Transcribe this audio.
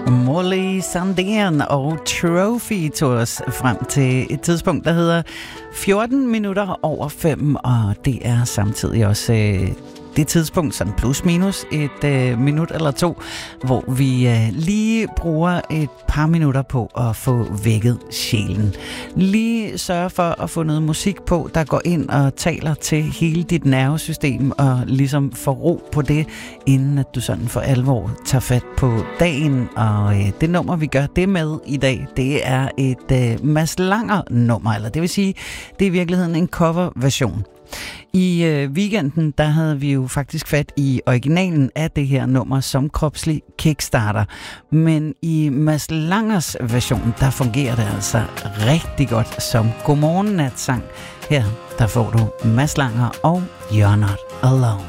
Molly Sandén og Trophy tog os frem til et tidspunkt, der hedder 14 minutter over 5, og det er samtidig også det tidspunkt, sådan plus minus et minut eller to, hvor vi lige bruger et par minutter på at få vækket sjælen. Lige sørge for at få noget musik på, der går ind og taler til hele dit nervesystem, og ligesom få ro på det, inden at du sådan for alvor tager fat på dagen. Og det nummer, vi gør det med i dag, det er et Mads Langer nummer, eller det vil sige, det er i virkeligheden en coverversion. I weekenden, der havde vi jo faktisk fat i originalen af det her nummer som kropslig kickstarter. Men i Mads Langers version, der fungerer det altså rigtig godt som godmorgen-natsang. Her, der får du Mads Langer og You're Not Alone.